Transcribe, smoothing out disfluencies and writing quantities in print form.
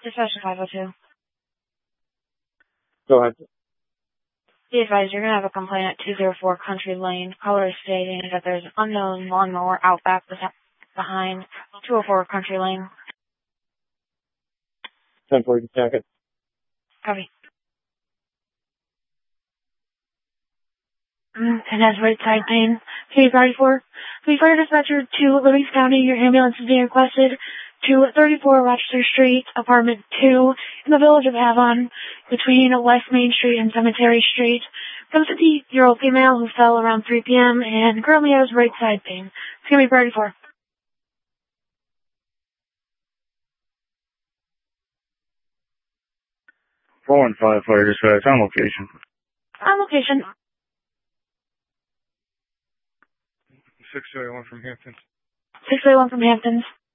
Dispatch 502. Go ahead. Be advised, you're going to have a complaint at 204 Country Lane. Caller is stating that there's an unknown lawnmower out back behind 204 Country Lane. 1040 jacket. Copy. And has right side pain. K34. We fire dispatcher to Louis County. Your ambulance is being requested to 34 Rochester Street, apartment 2, in the village of Avon, between West Main Street and Cemetery Street. From a 50-year-old female who fell around 3 p.m. and currently has right side pain. It's going to be priority 4. 415 fire dispatch on location. On location. 621 from Hamptons. 681 from Hamptons.